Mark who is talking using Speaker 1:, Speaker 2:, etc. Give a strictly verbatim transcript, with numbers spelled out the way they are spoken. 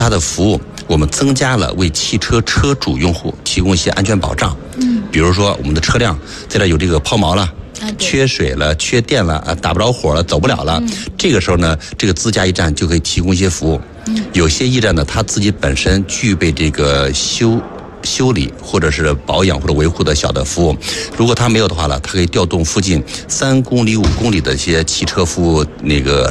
Speaker 1: 它的服务，我们增加了为汽车车主用户提供一些安全保障。嗯，比如说我们的车辆在这有这个抛锚了。啊、缺水了，缺电了，啊，打不着火了，走不了了。嗯、这个时候呢，这个自驾驿站就可以提供一些服务。嗯、有些驿站呢，它自己本身具备这个修修理或者是保养或者维护的小的服务。如果它没有的话呢，它可以调动附近三公里、五公里的一些汽车服务那个。